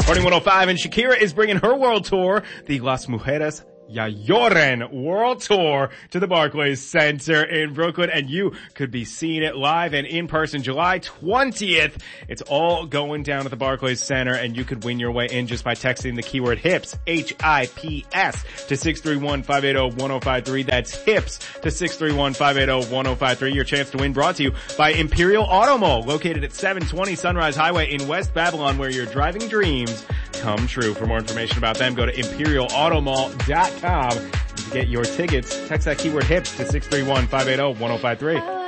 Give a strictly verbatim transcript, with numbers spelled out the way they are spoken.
Morning one oh five, and Shakira is bringing her world tour, the Las Mujeres Ya Lloren World Tour, to the Barclays Center in Brooklyn, and you could be seeing it live and in person July twentieth. It's all going down at the Barclays Center, and you could win your way in just by texting the keyword HIPS, H I P S, to six three one, five eight zero, one zero five three. That's HIPS to six three one, five eight zero, one zero five three. Your chance to win brought to you by Imperial Auto Mall, located at seven twenty Sunrise Highway in West Babylon, where your driving dreams come true. For more information about them, go to imperial auto mall dot com. To get your tickets, text that keyword HIPS to six three one, five eight zero, one zero five three.